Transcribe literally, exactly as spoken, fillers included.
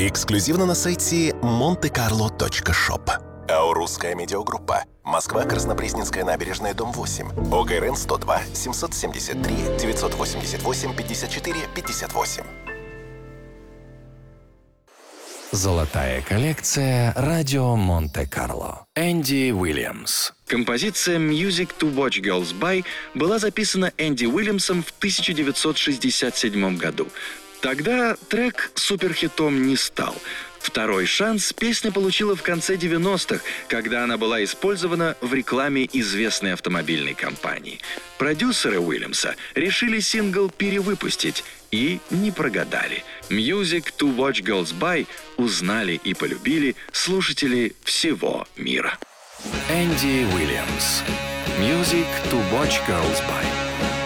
Эксклюзивно на сайте монте карло точка шоп. Аурусская медиагруппа. Москва, Краснопресненская набережная, дом восемь. ОГРН сто два семьсот семьдесят три девятьсот восемьдесят восемь пятьдесят четыре пятьдесят восемь. Золотая коллекция «Радио Монте-Карло». Энди Уильямс. Композиция «Music to Watch Girls By» была записана Энди Уильямсом в тысяча девятьсот шестьдесят седьмом году. Тогда трек суперхитом не стал. Второй шанс песня получила в конце девяностых, когда она была использована в рекламе известной автомобильной компании. Продюсеры Уильямса решили сингл перевыпустить и не прогадали. «Music to Watch Girls By» узнали и полюбили слушатели всего мира. Энди Уильямс. «Music to Watch Girls By».